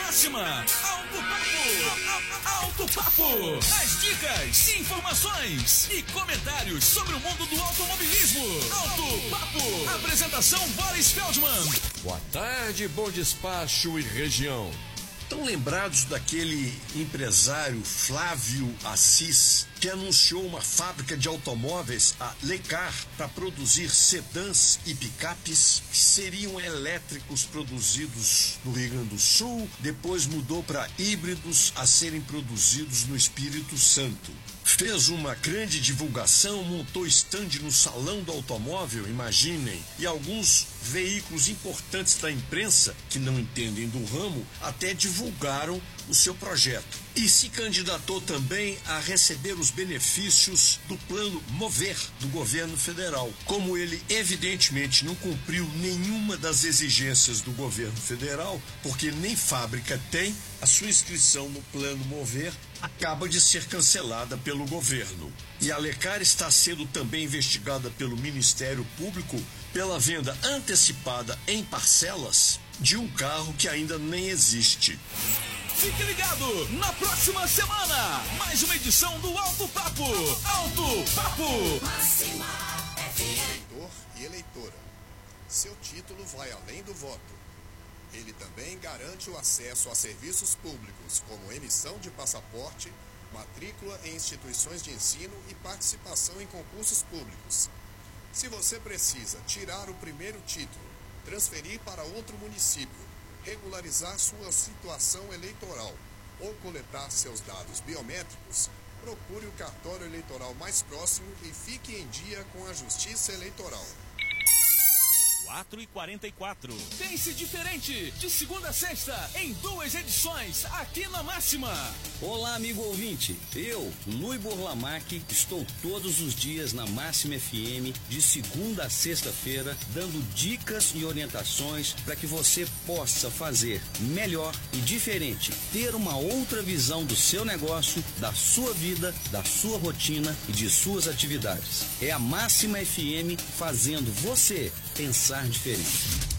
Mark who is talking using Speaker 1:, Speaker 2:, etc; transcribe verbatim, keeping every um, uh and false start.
Speaker 1: Máxima. Alto Papo. Alto Papo. As dicas, informações e comentários sobre o mundo do automobilismo. Alto Papo. Apresentação Boris Feldman.
Speaker 2: Boa tarde, Bom Despacho e região.
Speaker 3: Estão lembrados daquele empresário Flávio Assis, que anunciou uma fábrica de automóveis, a Lecar, para produzir sedãs e picapes que seriam elétricos, produzidos no Rio Grande do Sul, depois mudou para híbridos a serem produzidos no Espírito Santo. Fez uma grande divulgação, montou estande no Salão do Automóvel, imaginem, e alguns veículos importantes da imprensa, que não entendem do ramo, até divulgaram o seu projeto. E se candidatou também a receber os benefícios do plano Mover do governo federal. Como ele evidentemente não cumpriu nenhuma das exigências do governo federal, porque nem fábrica tem, a sua inscrição no plano Mover acaba de ser cancelada pelo governo. E a Lecar está sendo também investigada pelo Ministério Público pela venda antecipada em parcelas de um carro que ainda nem existe.
Speaker 1: Fique ligado, na próxima semana, mais uma edição do Alto Papo. Alto Papo. Máxima F M.
Speaker 4: Eleitor e eleitora. Seu título vai além do voto. Ele também garante o acesso a serviços públicos, como emissão de passaporte, matrícula em instituições de ensino e participação em concursos públicos. Se você precisa tirar o primeiro título, transferir para outro município, regularizar sua situação eleitoral ou coletar seus dados biométricos, procure o cartório eleitoral mais próximo e fique em dia com a Justiça Eleitoral.
Speaker 1: quatro e quarenta e quatro. Pense diferente, de segunda a sexta, em duas edições, aqui na Máxima.
Speaker 5: Olá, amigo ouvinte. Eu, Lui Borlamac, estou todos os dias na Máxima F M, de segunda a sexta-feira, dando dicas e orientações para que você possa fazer melhor e diferente, ter uma outra visão do seu negócio, da sua vida, da sua rotina e de suas atividades. É a Máxima F M fazendo você pensar diferente.